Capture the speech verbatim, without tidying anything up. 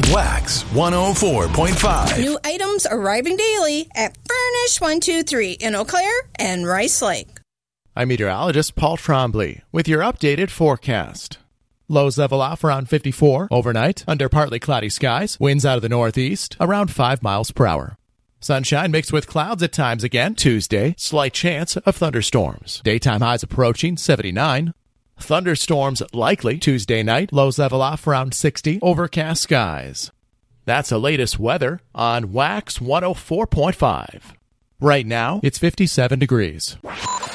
Wax one oh four point five. New items arriving daily at Furnish one two three in Eau Claire and Rice Lake. I'm meteorologist Paul Trombley with your updated forecast. Lows level off around fifty-four overnight under partly cloudy skies. Winds out of the northeast around five miles per hour. Sunshine mixed with clouds at times again Tuesday. Slight chance of thunderstorms. Daytime highs approaching seventy-nine. Thunderstorms likely Tuesday night. Lows level off around sixty. Overcast skies. That's the latest weather on Wax one oh four point five. Right now, it's fifty-seven degrees.